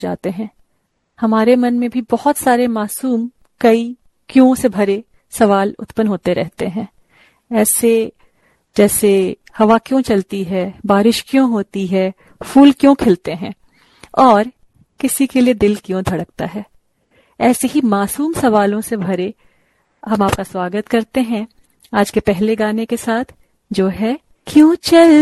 जाते हैं। हमारे मन में भी बहुत सारे मासूम कई क्यों से भरे सवाल उत्पन्न होते रहते हैं, ऐसे जैसे हवा क्यों चलती है, बारिश क्यों होती है, फूल क्यों खिलते हैं और किसी के लिए दिल क्यों धड़कता है। ऐसे ही मासूम सवालों से भरे हम आपका स्वागत करते हैं आज के पहले गाने के साथ, जो है क्यों चल